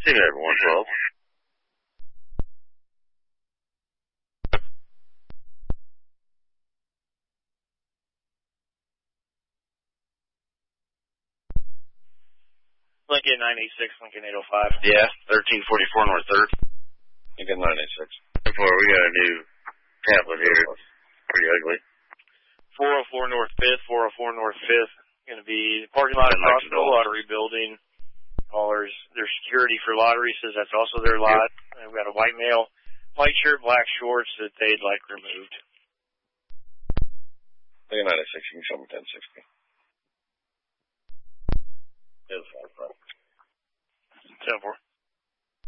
Steamhead 112. Lincoln 986, Lincoln 805. Yeah, 1344 North 3rd. Lincoln 986. Before we got a new tablet here. It's pretty ugly. 404 North 5th, 404 North 5th. Going to be the parking lot across from the lottery building. Callers, their security for lottery says that's also their lot. And we've got a white male, white shirt, black shorts that they'd like removed. Lincoln 986, you can show me 1060. It was 10-4.